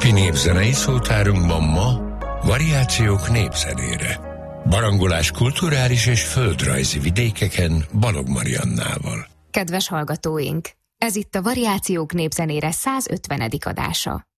Napi népzenei szótárunkban ma variációk népzenére. Barangolás kulturális és földrajzi vidékeken Balog Mariannával. Kedves hallgatóink! Ez itt a Variációk népzenére 150. adása.